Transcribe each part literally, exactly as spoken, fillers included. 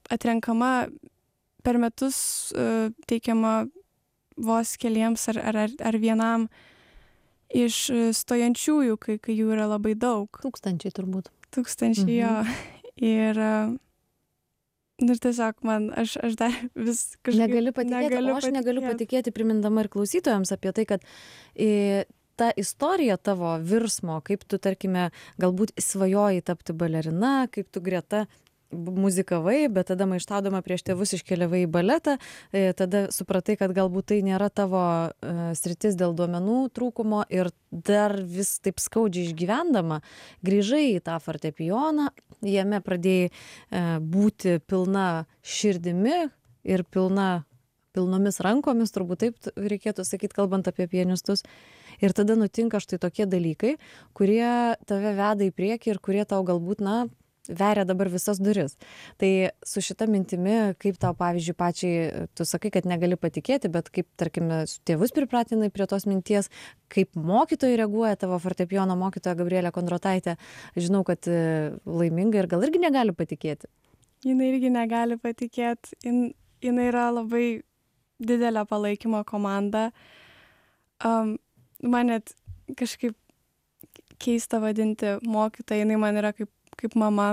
atrenkama per metus, e, teikiama vos keliems ar, ar, ar ar vienam iš e, stojančiųjų, kai, kai jų yra labai daug. Tūkstančiai turbūt. Tūkstančiai, jo. Ir, e, nu, ir tiesiog man, aš, aš dar vis kažkaip Negali patikėti, negaliu o aš negaliu patikėt. patikėti, primindama ir klausytojams apie tai, kad e, ta istorija tavo virsmo, kaip tu, tarkime, galbūt svajoji tapti balerina, kaip tu greta b- muzikavai, bet tada maištaudama prieš tėvus iškeliavai į baletą, e, tada supratai, kad galbūt tai nėra tavo e, sritis dėl duomenų trūkumo ir dar vis taip skaudžiai išgyvendama, grįžai į tą fortepijoną, jame pradėjai e, būti pilna širdimi ir pilna pilnomis rankomis, turbūt taip t- reikėtų sakyti, kalbant apie pianistus. Ir tada nutinka štai tokie dalykai, kurie tave veda į priekį ir kurie tau galbūt, na, veria dabar visas duris. Tai su šita mintimi, kaip tau, pavyzdžiui, pačiai, tu sakai, kad negali patikėti, bet kaip, tarkime, su tėvus pripratinai prie tos minties, kaip mokytojai reaguoja, tavo fortepijono mokytoja Gabrielė Kondrataitė, žinau, kad e, laiminga ir gal irgi negali patikėti. Jinai irgi negali patikėti. Jin, jinai yra labai didelė palaikymo komanda. Um, man net kažkaip keista vadinti mokytoją, jinai man yra kaip, kaip mama.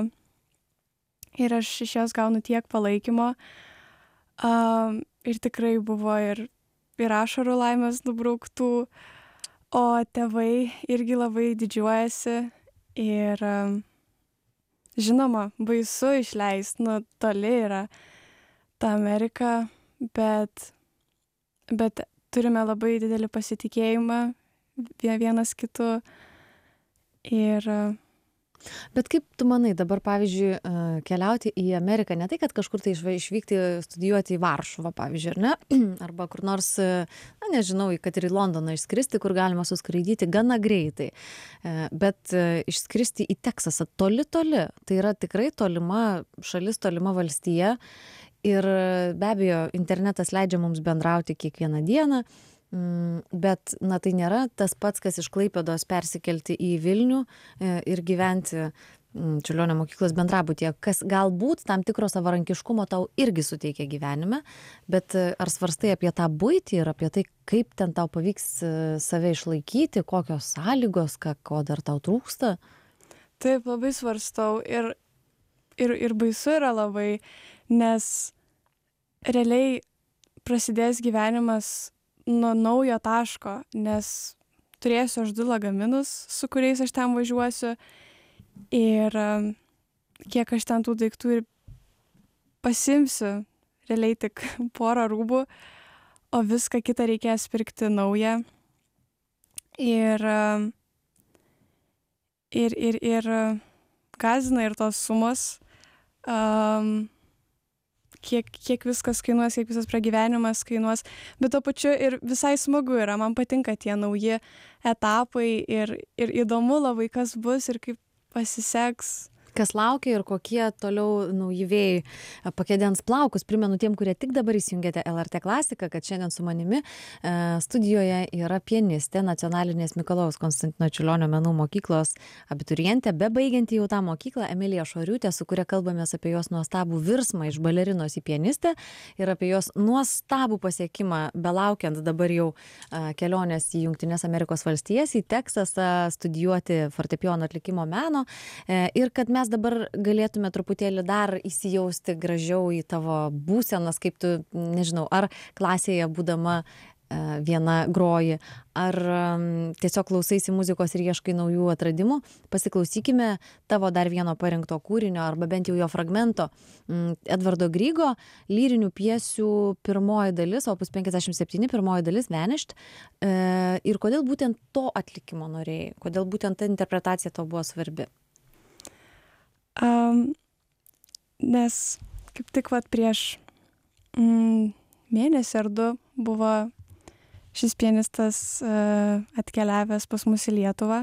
Ir aš iš jos gaunu tiek palaikymo. Um, ir tikrai buvo ir, ir ašarų laimės nubrauktų, o tėvai irgi labai didžiuojasi. Ir um, žinoma, baisu išleisti, nu, toli yra ta Amerika, bet, bet turime labai didelį pasitikėjimą vie- vienas kitu. Ir e, Bet kaip tu manai, dabar, pavyzdžiui, e, keliauti į Ameriką, ne tai, kad kažkur tai išva- išvykti studijuoti į Varšuvą, pavyzdžiui, ar ne? Arba kur nors, e, na, nežinau, į- kad ir į Londoną išskristi, kur galima suskraidyti gana greitai. E, Bet e, išskristi į Teksasą toli toli, tai yra tikrai tolima šalis, tolima valstija. Ir e, be abejo, internetas leidžia mums bendrauti kiekvieną dieną, mm, bet, na, tai nėra tas pats, kas iš Klaipėdos persikelti į Vilnių e, ir gyventi mm, Čiurlionio mokyklos bendrabutyje, kas galbūt tam tikro savarankiškumo tau irgi suteikia gyvenime, bet e, ar svarstai apie tą buitį ir apie tai, kaip ten tau pavyks e, save išlaikyti, kokios sąlygos, ką, ko dar tau trūksta? taip labai svarstau. Ir, ir, ir baisu yra labai, nes realiai prasidės gyvenimas nuo naujo taško, nes turėsiu aš du lagaminus, su kuriais aš ten važiuosiu. Ir um, kiek aš ten tų daiktų ir pasimsiu, realiai tik porą rūbų, o viską kitą reikės pirkti naują. Ir, um, ir, ir, ir uh, gąsdina ir tos sumos, um, kiek, kiek viskas kainuos, kiek visas pragyvenimas kainuos. Bet tuo pačiu ir visai smagu yra, man patinka tie nauji etapai ir, ir įdomu labai, kas bus ir kaip pasiseks. Kas laukia ir kokie toliau nauji vėjai e, pakedens plaukus. Primenu tiem, kurie tik dabar įsijungėte L R T klasiką, kad šiandien su manimi e, studijoje yra pianistė Nacionalinės Mikalojaus Konstantino Čiurlionio menų mokyklos abiturientė, bebaigianti jau tą mokyklą, Emilija Šoriūtė, su kuria kalbamės apie jos nuostabų virsmą iš balerinos į pianistę ir apie jos nuostabų pasiekimą, belaukiant dabar jau e, kelionės į Jungtines Amerikos valstijas, į Teksasą studijuoti fortepijono atlikimo meno e, ir kad mes dabar galėtume truputėlį dar įsijausti gražiau į tavo būsenas, kaip tu, nežinau, ar klasėje būdama e, viena groji, ar um, tiesiog klausaisi muzikos ir ieškai naujų atradimų. Pasiklausykime tavo dar vieno parinkto kūrinio, arba bent jau jo fragmento. Mm, Edvardo Grygo lyrinių pjesių pirmoji dalis, opus penkiasdešimt septyni, pirmoji dalis Vanished. E, ir kodėl būtent to atlikimo norėjai? Kodėl būtent ta interpretacija tau buvo svarbi? Um, nes kaip tik vat prieš mm, mėnesį ar du buvo šis pianistas uh, atkeliavęs pas mus į Lietuvą.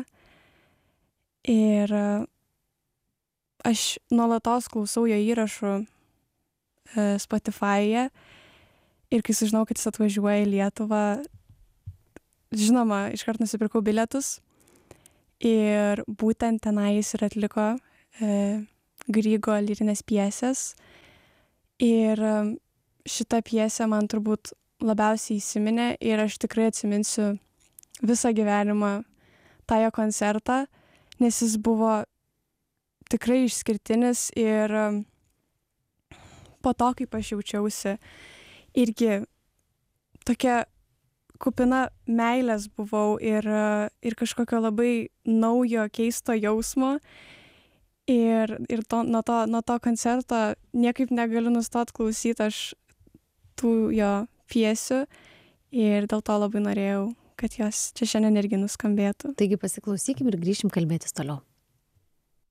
Ir uh, aš nuolatos klausau jo įrašų uh, Spotify'e. Ir kai sužinau, kad jis atvažiuoja į Lietuvą, žinoma, iškart nusipirkau bilietus. Ir būtent tenai jis ir atliko e, Grygo lyrinės pjesės. Ir um, šita pjesė man turbūt labiausiai įsiminė ir aš tikrai atsiminsiu visą gyvenimą tą jo koncertą, nes jis buvo tikrai išskirtinis ir um, po to, kaip aš jaučiausi, irgi tokia kupina meilės buvau ir, uh, ir kažkokio labai naujo, keisto jausmo. Ir, ir to, nuo, to, nuo to koncerto niekaip negaliu nustot klausyti aš tų jo pjesių ir dėl to labai norėjau, kad jos čia šiandien irgi nuskambėtų. Taigi pasiklausykim ir grįšim kalbėtis toliau.